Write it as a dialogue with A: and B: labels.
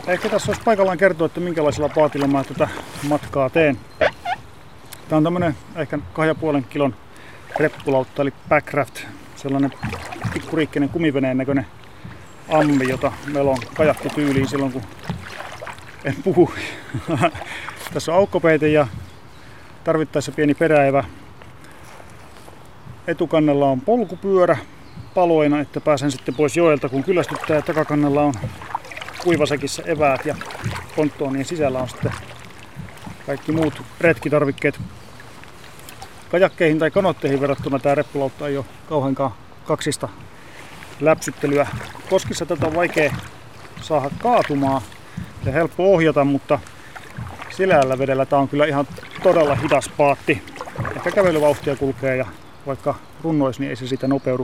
A: Ehkä tässä olisi paikallaan kertoa, että minkälaisella paatilla mä tätä matkaa teen. Tää on tämmönen ehkä 2,5 kilon reppulautta eli Packraft. Sellainen pikkuriikkinen kumiveneen näköinen ammi, jota meillä on kajakkityyliin silloin kun en puhu. Tässä on aukkopeite ja tarvittaessa pieni peräevä. Etukannella on polkupyörä paloina, että pääsen sitten pois joelta kun kyllästyttää. Ja takakannella on kuivasäkissä eväät ja ponttoonien sisällä on sitten kaikki muut retkitarvikkeet. Kajakkeihin tai kanotteihin verrattuna tämä reppulautta ei ole kauheankaan kaksista läpsyttelyä. Koskissa tätä on vaikea saada kaatumaan ja helppo ohjata, mutta sileällä vedellä tämä on kyllä ihan todella hidas paatti. Ehkä kävelyvauhtia kulkee ja vaikka runnois, niin ei se siitä nopeudu